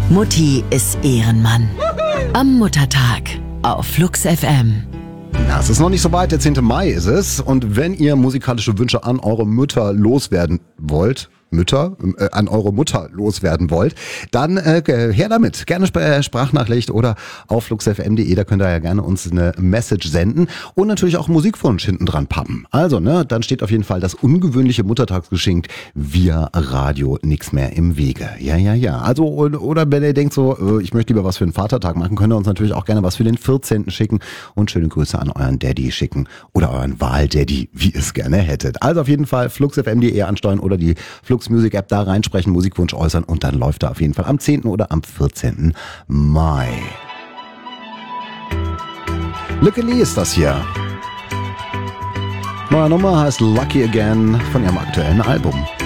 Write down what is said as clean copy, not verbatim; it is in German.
Mutti ist Ehrenmann. Am Muttertag auf Flux FM. Ja, es ist noch nicht so weit, der 10. Mai ist es. Und wenn ihr musikalische Wünsche an eure Mütter loswerden wollt, an eure Mutter loswerden wollt, dann her damit. Gerne Sprachnachricht oder auf fluxfm.de, da könnt ihr ja gerne uns eine Message senden und natürlich auch Musikwunsch hinten dran pappen. Also, dann steht auf jeden Fall das ungewöhnliche Muttertagsgeschenk via Radio nix mehr im Wege. Ja. Also, oder wenn ihr denkt so, ich möchte lieber was für den Vatertag machen, könnt ihr uns natürlich auch gerne was für den 14. schicken und schöne Grüße an euren Daddy schicken oder euren Wahldaddy, wie ihr es gerne hättet. Also auf jeden Fall fluxfm.de ansteuern oder die Flux Music App da reinsprechen, Musikwunsch äußern und dann läuft er auf jeden Fall am 10. oder am 14. Mai. Lücke Lee ist das hier. Neue Nummer heißt Lucky Again von ihrem aktuellen Album.